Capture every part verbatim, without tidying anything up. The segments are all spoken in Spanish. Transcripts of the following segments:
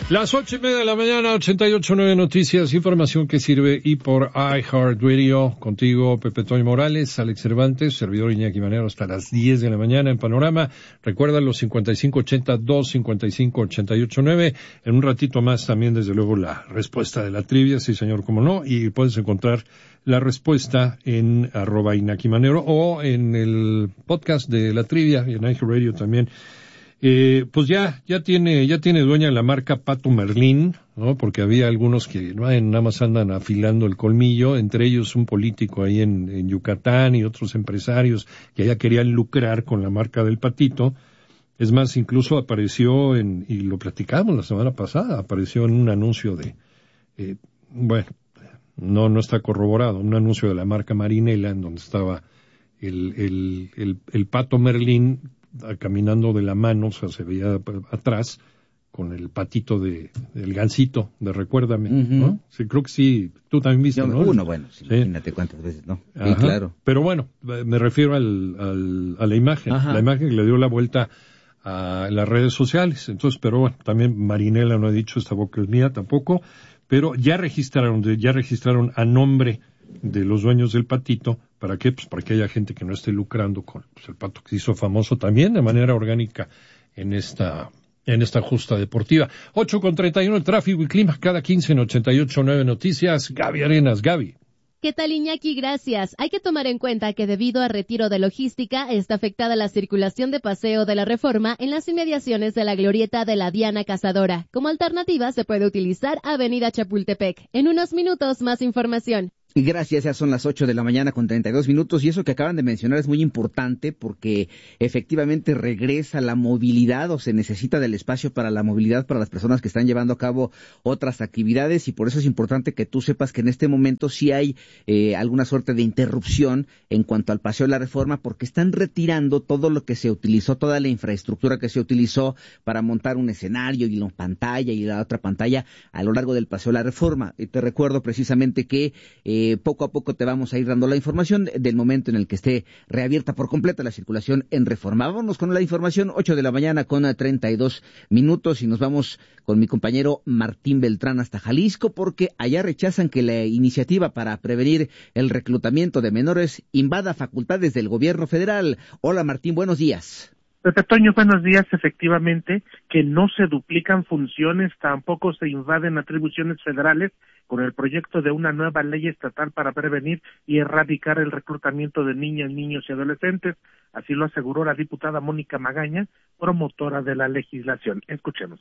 Las ocho y media de la mañana, ochenta y ocho punto nueve Noticias, información que sirve y por iHeartRadio. Contigo, Pepe Toño Morales, Alex Cervantes, servidor Iñaki Manero, hasta las diez de la mañana en Panorama. Recuerda los cincuenta y cinco ochenta, dos cincuenta y cinco ochenta y ocho nueve. En un ratito más también, desde luego, la respuesta de la trivia, sí señor, cómo no. Y puedes encontrar la respuesta en arroba Iñaki Manero o en el podcast de la trivia, en iHeartRadio también. Eh, pues ya, ya tiene, ya tiene dueña la marca Pato Merlín, ¿no? Porque había algunos que no, nada más andan afilando el colmillo, entre ellos un político ahí en, en Yucatán y otros empresarios que ya querían lucrar con la marca del patito. Es más, incluso apareció en, y lo platicamos la semana pasada, apareció en un anuncio de, eh, bueno, no, no está corroborado, un anuncio de la marca Marinela en donde estaba el, el, el, el Pato Merlín caminando de la mano, o sea, se veía atrás con el patito de, del gansito, de Recuérdame, uh-huh. ¿no? Sí, creo que sí, tú también viste, Yo, ¿no? Uno, bueno, sí, sí. Imagínate cuántas veces, ¿no? Ajá. Sí, claro. Pero bueno, me refiero al, al, a la imagen, Ajá. la imagen que le dio la vuelta a las redes sociales. Entonces, pero bueno, también Marinela no ha dicho, esta boca es mía tampoco, pero ya registraron, ya registraron a nombre de los dueños del patito. ¿Para qué? Pues para que haya gente que no esté lucrando con pues, el pato que se hizo famoso también de manera orgánica en esta en esta justa deportiva. ocho con treinta y uno, el tráfico y clima cada quince en ochenta y ocho punto nueve Noticias. Gaby Arenas, Gaby. ¿Qué tal, Iñaki? Gracias. Hay que tomar en cuenta que debido a retiro de logística está afectada la circulación de Paseo de la Reforma en las inmediaciones de la glorieta de la Diana Cazadora. Como alternativa se puede utilizar Avenida Chapultepec. En unos minutos más información. Y gracias, ya son las ocho de la mañana con treinta y dos minutos y eso que acaban de mencionar es muy importante porque efectivamente regresa la movilidad o se necesita del espacio para la movilidad para las personas que están llevando a cabo otras actividades y por eso es importante que tú sepas que en este momento sí hay eh, alguna suerte de interrupción en cuanto al Paseo de la Reforma porque están retirando todo lo que se utilizó, toda la infraestructura que se utilizó para montar un escenario y la pantalla y la otra pantalla a lo largo del Paseo de la Reforma. Y te recuerdo precisamente que eh, Eh, poco a poco te vamos a ir dando la información del momento en el que esté reabierta por completo la circulación en Reforma. Vámonos con la información, ocho de la mañana con treinta y dos minutos y nos vamos con mi compañero Martín Beltrán hasta Jalisco porque allá rechazan que la iniciativa para prevenir el reclutamiento de menores invada facultades del gobierno federal. Hola Martín, buenos días. Pepe Toño, buenos días. Efectivamente, que no se duplican funciones, tampoco se invaden atribuciones federales con el proyecto de una nueva ley estatal para prevenir y erradicar el reclutamiento de niñas, niños y adolescentes. Así lo aseguró la diputada Mónica Magaña, promotora de la legislación. Escuchemos.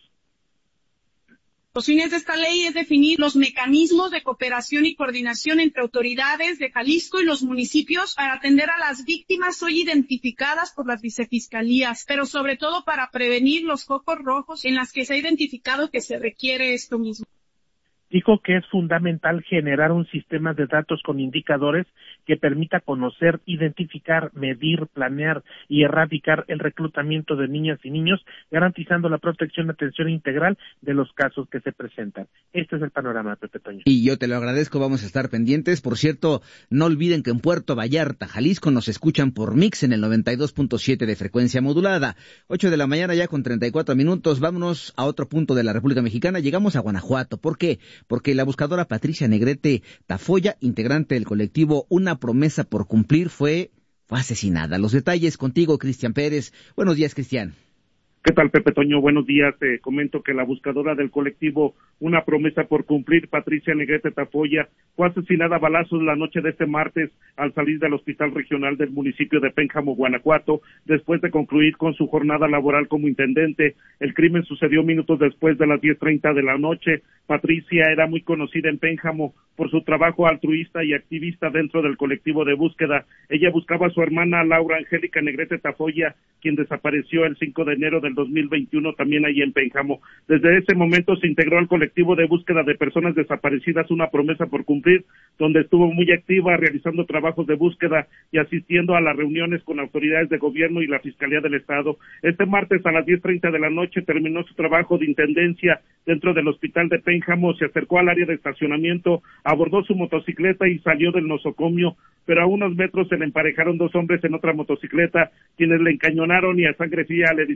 Los fines de esta ley es definir los mecanismos de cooperación y coordinación entre autoridades de Jalisco y los municipios para atender a las víctimas hoy identificadas por las vicefiscalías, pero sobre todo para prevenir los focos rojos en las que se ha identificado que se requiere esto mismo. Dijo que es fundamental generar un sistema de datos con indicadores que permita conocer, identificar, medir, planear y erradicar el reclutamiento de niñas y niños, garantizando la protección y atención integral de los casos que se presentan. Este es el panorama, Pepe Toño. Y yo te lo agradezco, vamos a estar pendientes. Por cierto, no olviden que en Puerto Vallarta, Jalisco, nos escuchan por Mix en el noventa y dos punto siete de frecuencia modulada. ocho de la mañana ya con treinta y cuatro minutos, vámonos a otro punto de la República Mexicana. Llegamos a Guanajuato. ¿Por qué? Porque la buscadora Patricia Negrete Tafoya, integrante del colectivo Una Promesa por Cumplir, fue, fue asesinada. Los detalles contigo, Cristian Pérez. Buenos días, Cristian. ¿Qué tal, Pepe Toño? Buenos días. Te comento que la buscadora del colectivo Una Promesa por Cumplir, Patricia Negrete Tafoya, fue asesinada a balazos la noche de este martes al salir del Hospital Regional del municipio de Pénjamo, Guanajuato, después de concluir con su jornada laboral como intendente. El crimen sucedió minutos después de las diez treinta de la noche. Patricia era muy conocida en Pénjamo por su trabajo altruista y activista dentro del colectivo de búsqueda. Ella buscaba a su hermana Laura Angélica Negrete Tafoya, quien desapareció el cinco de enero del dos mil veintiuno también ahí en Pénjamo. Desde ese momento se integró al colectivo de búsqueda de personas desaparecidas Una Promesa por Cumplir, donde estuvo muy activa realizando trabajos de búsqueda y asistiendo a las reuniones con autoridades de gobierno y la Fiscalía del Estado. Este martes a las diez treinta de la noche terminó su trabajo de intendencia dentro del hospital de Pénjamo, se acercó al área de estacionamiento, abordó su motocicleta y salió del nosocomio, pero a unos metros se le emparejaron dos hombres en otra motocicleta, quienes le encañonaron y a sangre fría le dispararon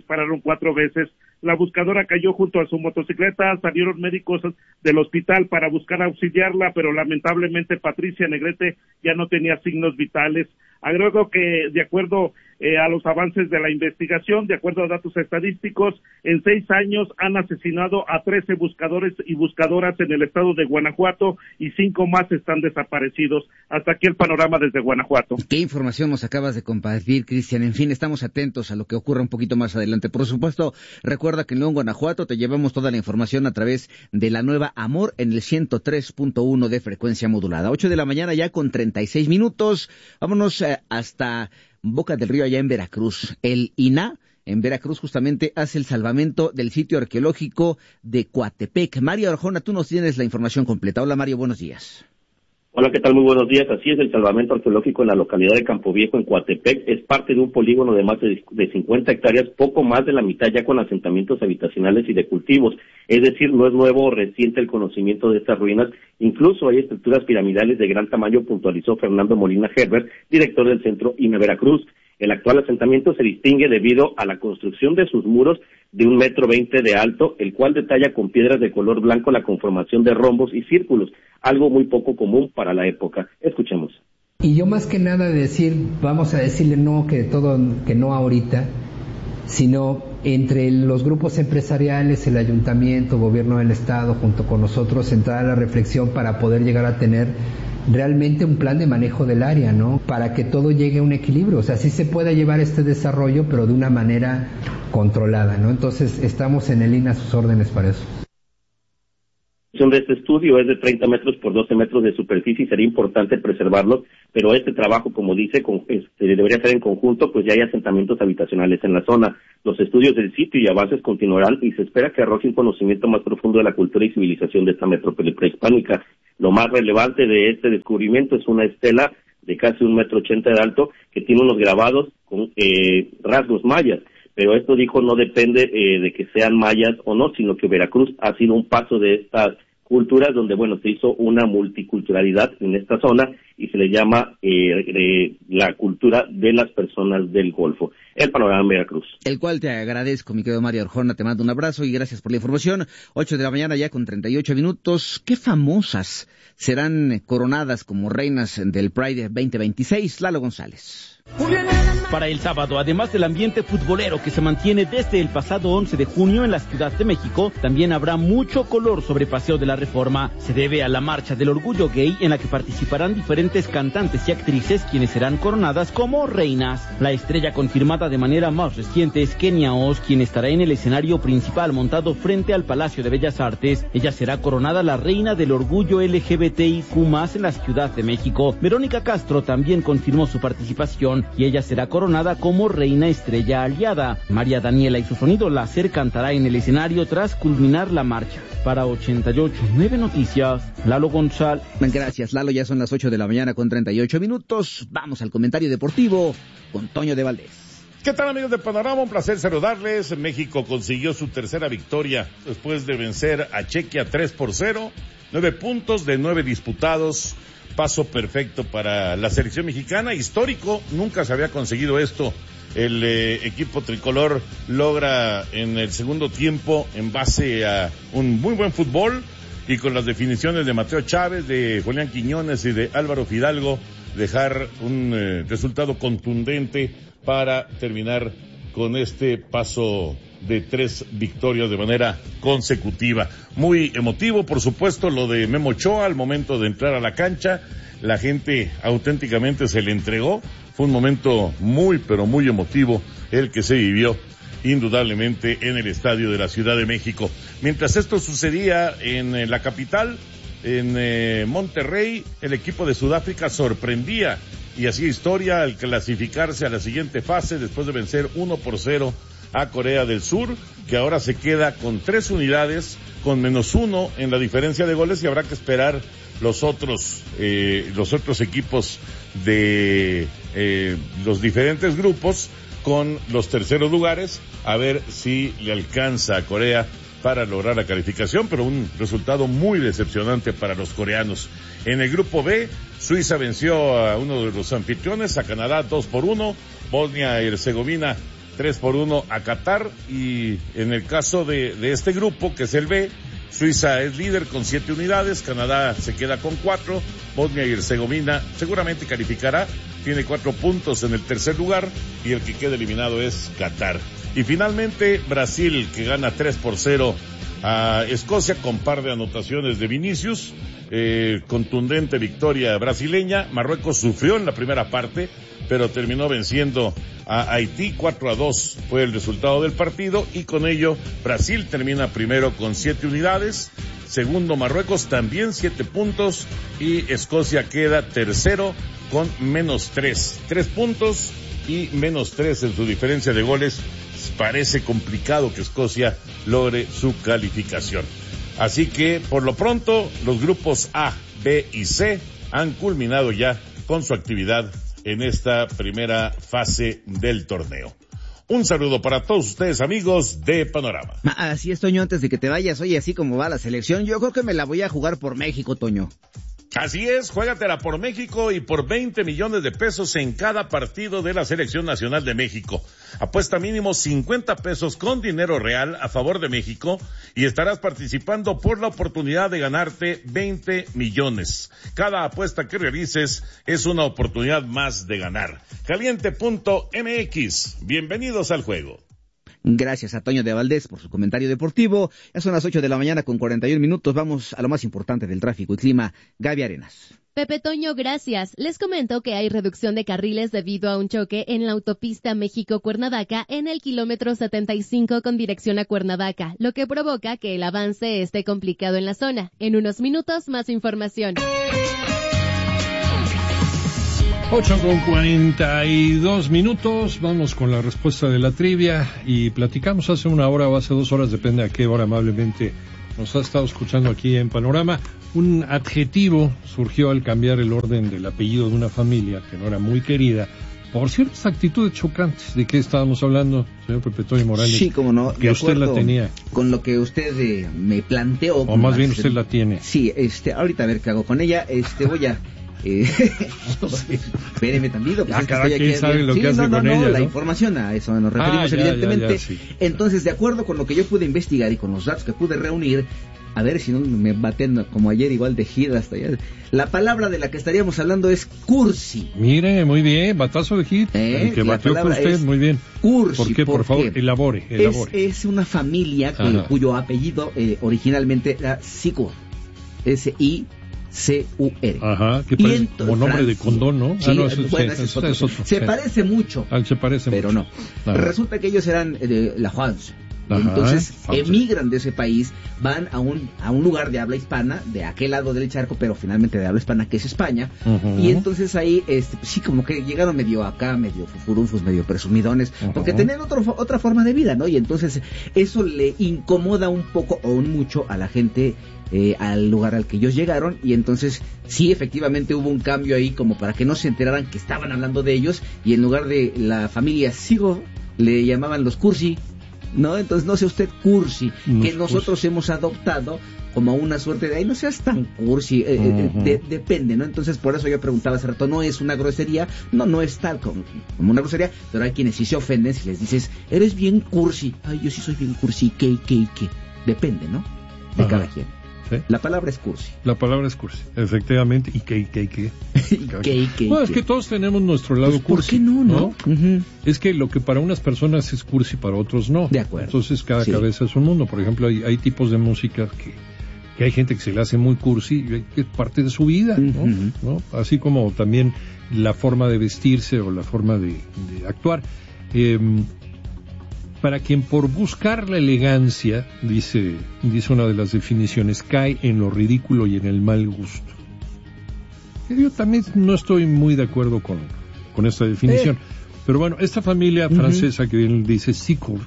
cuatro veces. La buscadora cayó junto a su motocicleta, salieron médicos del hospital para buscar auxiliarla, pero lamentablemente Patricia Negrete ya no tenía signos vitales. Agrego que, de acuerdo eh, a los avances de la investigación, de acuerdo a datos estadísticos, en seis años han asesinado a trece buscadores y buscadoras en el estado de Guanajuato y cinco más están desaparecidos. Hasta aquí el panorama desde Guanajuato. ¿Qué información nos acabas de compartir, Cristian? En fin, estamos atentos a lo que ocurra un poquito más adelante. Por supuesto, recuerda que en León, Guanajuato, te llevamos toda la información a través de la nueva Amor en el ciento tres punto uno de frecuencia modulada. ocho de la mañana ya con treinta y seis minutos. Vámonos eh, hasta Boca del Río, allá en Veracruz. El I N A H en Veracruz justamente hace el salvamento del sitio arqueológico de Coatepec. Mario Arjona, tú nos tienes la información completa. Hola Mario, buenos días. Hola, ¿qué tal? Muy buenos días. Así es, el salvamento arqueológico en la localidad de Campo Viejo, en Coatepec, es parte de un polígono de más de cincuenta hectáreas, poco más de la mitad ya con asentamientos habitacionales y de cultivos. Es decir, no es nuevo o reciente el conocimiento de estas ruinas. Incluso hay estructuras piramidales de gran tamaño, puntualizó Fernando Molina Herbert, director del Centro I N A Veracruz. El actual asentamiento se distingue debido a la construcción de sus muros de un metro veinte de alto, el cual detalla con piedras de color blanco la conformación de rombos y círculos, algo muy poco común para la época. Escuchemos. Y yo más que nada de decir, vamos a decirle no, que todo, que no ahorita, sino entre los grupos empresariales, el ayuntamiento, gobierno del estado, junto con nosotros, entrar a la reflexión para poder llegar a tener realmente un plan de manejo del área, ¿no? Para que todo llegue a un equilibrio, o sea, sí se pueda llevar este desarrollo, pero de una manera controlada, ¿no? Entonces, estamos en el I N A a sus órdenes para eso. De este estudio es de treinta metros por doce metros de superficie y sería importante preservarlo, pero este trabajo, como dice, con, este, debería ser en conjunto, pues ya hay asentamientos habitacionales en la zona. Los estudios del sitio y avances continuarán y se espera que arroje un conocimiento más profundo de la cultura y civilización de esta metrópoli prehispánica. Lo más relevante de este descubrimiento es una estela de casi un metro ochenta de alto que tiene unos grabados con eh, rasgos mayas. Pero esto, dijo, no depende eh, de que sean mayas o no, sino que Veracruz ha sido un paso de estas culturas donde, bueno, se hizo una multiculturalidad en esta zona y se le llama eh, eh, la cultura de las personas del Golfo. El panorama en Veracruz. El cual te agradezco, mi querido Mario Arjona, te mando un abrazo y gracias por la información. ocho de la mañana ya con treinta y ocho minutos. ¿Qué famosas serán coronadas como reinas del Pride veinte veintiséis? Lalo González. Para el sábado, además del ambiente futbolero que se mantiene desde el pasado once de junio en la Ciudad de México, también habrá mucho color sobre Paseo de la Reforma. Se debe a la Marcha del Orgullo Gay, en la que participarán diferentes cantantes y actrices, quienes serán coronadas como reinas. La estrella confirmada de manera más reciente es Kenia Oz, quien estará en el escenario principal montado frente al Palacio de Bellas Artes. Ella será coronada la reina del orgullo L G B T I Q más, en la Ciudad de México. Verónica Castro también confirmó su participación y ella será coronada como reina estrella aliada. María Daniela y su sonido láser cantará en el escenario tras culminar la marcha. Para ochenta y ocho punto nueve Noticias, Lalo González. Gracias, Lalo. Ya son las ocho de la mañana con treinta y ocho minutos. Vamos al comentario deportivo con Toño de Valdés. ¿Qué tal, amigos de Panorama? Un placer saludarles. México consiguió su tercera victoria después de vencer a Chequia tres por cero. Nueve puntos de nueve disputados. Paso perfecto para la selección mexicana, histórico, nunca se había conseguido esto. El eh, equipo tricolor logra en el segundo tiempo, en base a un muy buen fútbol y con las definiciones de Mateo Chávez, de Julián Quiñones y de Álvaro Fidalgo, dejar un eh, resultado contundente para terminar con este paso de tres victorias de manera consecutiva. Muy emotivo, por supuesto, lo de Memo Ochoa al momento de entrar a la cancha. La gente auténticamente se le entregó. Fue un momento muy, pero muy emotivo el que se vivió indudablemente en el estadio de la Ciudad de México. Mientras esto sucedía en la capital, en eh, Monterrey, el equipo de Sudáfrica sorprendía y hacía historia al clasificarse a la siguiente fase después de vencer uno por cero a Corea del Sur, que ahora se queda con tres unidades, con menos uno en la diferencia de goles, y habrá que esperar los otros eh, los otros equipos de eh, los diferentes grupos con los terceros lugares, a ver si le alcanza a Corea para lograr la calificación, pero un resultado muy decepcionante para los coreanos. En el grupo B, Suiza venció a uno de los anfitriones, a Canadá dos por uno, Bosnia y Herzegovina tres por uno a Qatar, y en el caso de, de este grupo, que es el B, Suiza es líder con siete unidades, Canadá se queda con cuatro, Bosnia y Herzegovina seguramente calificará, tiene cuatro puntos en el tercer lugar, y el que queda eliminado es Qatar. Y finalmente Brasil, que gana tres por cero a Escocia con par de anotaciones de Vinicius, eh, contundente victoria brasileña. Marruecos sufrió en la primera parte, pero terminó venciendo a Haití. Cuatro a dos fue el resultado del partido, y con ello Brasil termina primero con siete unidades, segundo Marruecos también siete puntos, y Escocia queda tercero con menos tres, tres puntos y menos tres en su diferencia de goles. Parece complicado que Escocia logre su calificación. Así que, por lo pronto, los grupos A, B y C han culminado ya con su actividad en esta primera fase del torneo. Un saludo para todos ustedes, amigos de Panorama. Así es, Toño, antes de que te vayas, oye, así como va la selección, yo creo que me la voy a jugar por México, Toño. Así es, juégatela por México y por veinte millones de pesos en cada partido de la Selección Nacional de México. Apuesta mínimo cincuenta pesos con dinero real a favor de México y estarás participando por la oportunidad de ganarte veinte millones. Cada apuesta que realices es una oportunidad más de ganar. Caliente punto M X, bienvenidos al juego. Gracias a Toño de Valdés por su comentario deportivo. Ya son las ocho de la mañana con cuarenta y un minutos. Vamos a lo más importante del tráfico y clima. Gaby Arenas. Pepe Toño, gracias. Les comento que hay reducción de carriles debido a un choque en la autopista México-Cuernavaca en el kilómetro setenta y cinco con dirección a Cuernavaca, lo que provoca que el avance esté complicado en la zona. En unos minutos, más información. ocho con cuarenta y dos minutos, vamos con la respuesta de la trivia y platicamos hace una hora o hace dos horas, depende a qué hora amablemente nos ha estado escuchando aquí en Panorama. Un adjetivo surgió al cambiar el orden del apellido de una familia que no era muy querida por ciertas actitudes chocantes. ¿De qué estábamos hablando, señor Pepe Toño Morales? Sí, como no, que usted la tenía. Con lo que usted eh, me planteó. O más bien usted la tiene. Sí, este, ahorita a ver qué hago con ella, este, voy a... Eh, espéreme tantito, pues ah, es que cada estoy quien aquí, sabe lo sí, que hace no, no, con no, ella, la ¿no? información, a eso nos referimos, ah, ya, evidentemente. Ya, ya, sí. Entonces, de acuerdo con lo que yo pude investigar y con los datos que pude reunir, a ver si no me baten como ayer igual de gira hasta allá. La palabra de la que estaríamos hablando es cursi. Mire, muy bien, batazo de hit. ¿Eh? El que batió fue usted, muy bien. Cursi. ¿Por qué? Por, por favor, qué? elabore, elabore. Es, es una familia que, cuyo apellido eh, originalmente era Sigur. S I C U R. Ajá, que parece como nombre de condón, ¿no? Sí, ah, no, eso, bueno, sí, es otro. es otro. Se sí. parece mucho. Ah, se parece pero mucho. no. Ajá. Resulta que ellos eran de la Juanza. Ajá, entonces Juanza. emigran de ese país, van a un a un lugar de habla hispana, de aquel lado del charco, pero finalmente de habla hispana, que es España. Uh-huh. Y entonces ahí, este, pues, sí, como que llegaron medio acá, medio fufurunfos, medio presumidones, uh-huh. porque tenían otro, otra forma de vida, ¿no? Y entonces eso le incomoda un poco o un mucho a la gente eh, al lugar al que ellos llegaron, y entonces sí, efectivamente hubo un cambio ahí como para que no se enteraran que estaban hablando de ellos, y en lugar de la familia Sigo, le llamaban los Cursi, ¿no? Entonces no sea usted cursi, no, que nosotros cursi. hemos adoptado como una suerte de, ay, no seas tan cursi, eh, uh-huh. de, depende, ¿no? Entonces por eso yo preguntaba hace rato, no es una grosería, no, no es tal como, como una grosería, pero hay quienes sí se ofenden si les dices, eres bien cursi, ay, yo sí soy bien cursi, ¿qué, qué, qué? Depende, ¿no? De uh-huh. cada quien. ¿Sí? La palabra es cursi. La palabra es cursi, efectivamente. ¿Y qué, y qué, y qué? ¿Y qué, y qué? Bueno, es que todos tenemos nuestro lado pues, cursi. ¿por qué no, no? ¿no? Uh-huh. Es que lo que para unas personas es cursi, para otros no. De acuerdo. Entonces cada sí. cabeza es un mundo. Por ejemplo, hay, hay tipos de música que, que hay gente que se le hace muy cursi, que es parte de su vida, ¿no? Uh-huh. ¿no? Así como también la forma de vestirse o la forma de, de actuar. Eh, Para quien por buscar la elegancia, dice, dice una de las definiciones, cae en lo ridículo y en el mal gusto. Yo también no estoy muy de acuerdo con, con esta definición. Eh. Pero bueno, esta familia uh-huh. francesa que bien dice Sicourt,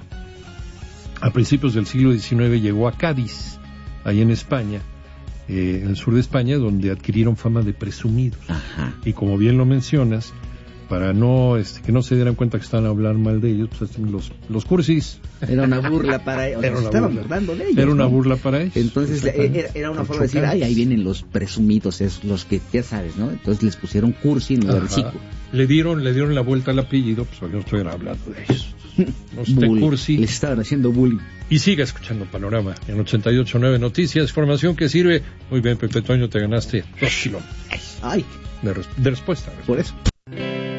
a principios del siglo diecinueve llegó a Cádiz, ahí en España, eh, en el sur de España, donde adquirieron fama de presumidos. Ajá. Y como bien lo mencionas, para no, este, que no se dieran cuenta que estaban a hablar mal de ellos, pues los, los cursis. Era una burla para ellos, o sea, estaban burlando de ellos. Era una ¿no? burla para ellos. Entonces era, era una forma de decir, ay, ahí vienen los presumidos, es, los que ya sabes, ¿no? Entonces les pusieron cursi en lugar de cico. Le dieron, le dieron la vuelta al apellido, pues yo estoy hablando de ellos. No esté cursi. Les estaban haciendo bullying. Y siga escuchando Panorama en ochenta y ocho punto nueve Noticias, información que sirve. Muy bien, Pepe Toño, te ganaste dos kilómetros. Ay. De, res- de respuesta. Por eso.